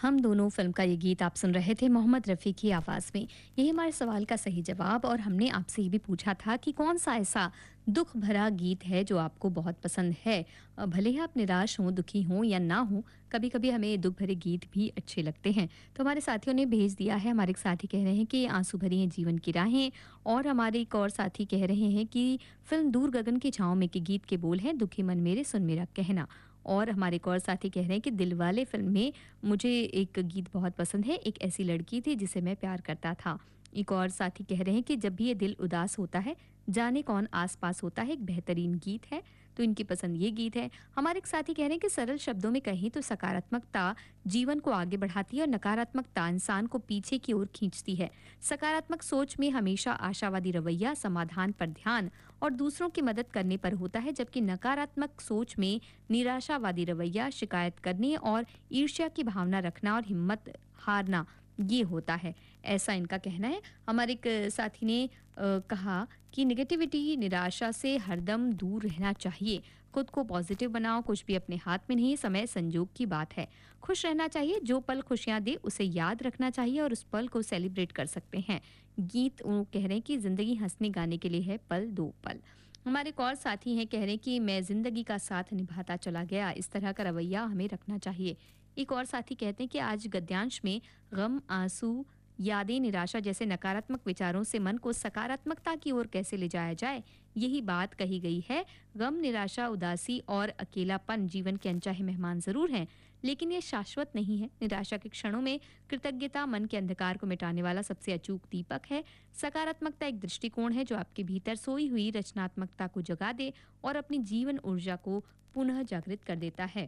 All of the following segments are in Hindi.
हम दोनों फिल्म का ये गीत आप सुन रहे थे मोहम्मद रफ़ी की आवाज़ में। यही हमारे सवाल का सही जवाब और हमने आपसे ये भी पूछा था कि कौन-सा ऐसा दुःख भरा गीत है जो आपको बहुत पसंद है? भले ही आप निराश हों, दुखी हों या ना हों, कभी-कभी हमें दुःख भरे गीत भी अच्छे लगते हैं। तो हमारे साथियों ने भेज दिया है, हमारे एक साथी कह रहे हैं कि आँसू भरी हैं जीवन की राहें और हमारे एक और साथी कह रहे हैं कि फ़िल्म दूर गगन की छाँव में के गीत के बोल हैं, दुखी मन मेरे सुन मेरा कहना। और हमारे एक और साथी कह रहे हैं कि दिलवाले फ़िल्म में मुझे एक गीत बहुत पसंद है, एक ऐसी लड़की थी जिसे मैं प्यार करता था। एक और साथी कह रहे हैं कि जब भी ये दिल उदास होता है, जाने कौन आस-पास होता है, एक बेहतरीन गीत है, तो इनकी पसंद ये गीत है। हमारे एक साथी कह रहे हैं कि सरल शब्दों में कहें तो सकारात्मकता जीवन को आगे बढ़ाती है और नकारात्मकता इंसान को पीछे की ओर खींचती है। सकारात्मक सोच में हमेशा आशावादी रवैया, समाधान पर ध्यान और दूसरों की मदद करने पर होता है, जबकि नकारात्मक सोच में निराशावादी रवैया, शिकायत करने और ईर्ष्या की भावना रखना और हिम्मत हारना ये होता है। ऐसा इनका कहना है। हमारे एक साथी ने कहा कि नेगेटिविटी, निराशा से हरदम दूर रहना चाहिए। खुद को पॉजिटिव बनाओ, कुछ भी अपने हाथ में नहीं, समय संजोग की बात है। खुश रहना चाहिए, जो पल खुशियाँ दे उसे याद रखना चाहिए और उस पल को सेलिब्रेट कर सकते हैं। गीत वो कह रहे हैं कि ज़िंदगी हँसने गाने के लिए है, पल दो पल। हमारे एक और साथी हैं कह रहे हैं कि मैं ज़िंदगी का साथ निभाता चला गया, इस तरह का रवैया हमें रखना चाहिए। एक और साथी कहते हैं कि आज गद्यांश में गम, आंसू, यादें, निराशा जैसे नकारात्मक विचारों से मन को सकारात्मकता की ओर कैसे ले जाया जाए, यही बात कही गई है। गम, निराशा, उदासी और अकेलापन जीवन के अनचाहे मेहमान जरूर हैं, लेकिन ये शाश्वत नहीं है। निराशा के क्षणों में कृतज्ञता मन के अंधकार को मिटाने वाला सबसे अचूक दीपक है। सकारात्मकता एक दृष्टिकोण है जो आपके भीतर सोई हुई रचनात्मकता को जगा दे और अपनी जीवन ऊर्जा को पुनः जागृत कर देता है।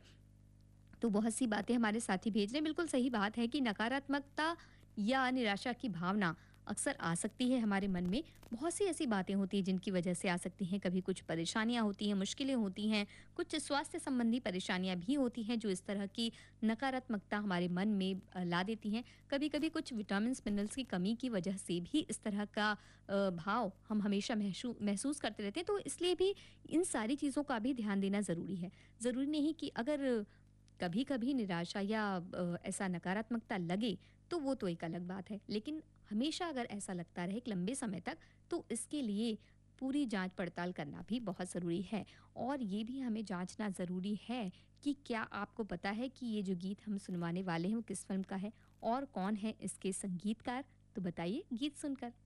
तो बहुत सी बातें हमारे साथी भेज रहे हैं। बिल्कुल सही बात है कि नकारात्मकता या निराशा की भावना अक्सर आ सकती है हमारे मन में। बहुत सी ऐसी बातें होती हैं जिनकी वजह से आ सकती हैं। कभी कुछ परेशानियां होती हैं, मुश्किलें होती हैं, कुछ स्वास्थ्य संबंधी परेशानियां भी होती हैं जो इस तरह की नकारात्मकता हमारे मन में ला देती हैं। कभी कभी कुछ विटामिन मिनरल्स की कमी की वजह से भी इस तरह का भाव हम हमेशा महसूस करते रहते हैं। तो इसलिए भी इन सारी चीज़ों का भी ध्यान देना ज़रूरी है। ज़रूरी नहीं कि अगर कभी-कभी निराशा या ऐसा नकारात्मकता लगे, तो वो तो एक अलग बात है। लेकिन हमेशा अगर ऐसा लगता रहे एक लंबे समय तक, तो इसके लिए पूरी जाँच-पड़ताल करना भी बहुत ज़रूरी है। और ये भी हमें जाँचना ज़रूरी है कि क्या आपको पता है कि ये जो गीत हम सुनवाने वाले हैं, वो किस फ़िल्म का है और कौन है इसके संगीतकार? तो बताइए गीत सुनकर।